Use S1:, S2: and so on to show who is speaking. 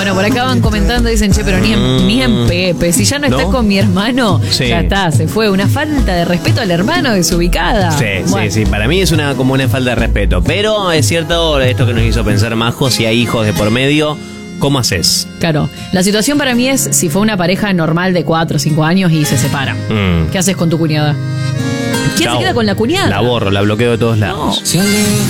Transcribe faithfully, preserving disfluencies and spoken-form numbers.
S1: Bueno, por acá van comentando, dicen, che, pero ni en, ni en Pepe, si ya no está
S2: ¿No?
S1: con mi hermano,
S2: Sí.
S1: ya está, se fue. Una falta de respeto al hermano desubicada.
S2: Sí,
S1: Bueno.
S2: sí, sí. Para mí es una como una falta de respeto. Pero es cierto esto que nos hizo pensar Majo, si hay hijos de por medio, ¿cómo haces?
S1: Claro, la situación para mí es si fue una pareja normal de cuatro o cinco años y se separan.
S2: Mm.
S1: ¿Qué haces con tu cuñada? ¿Quién
S2: Chao.
S1: se queda con la cuñada?
S2: La borro, la bloqueo de todos lados.
S1: No.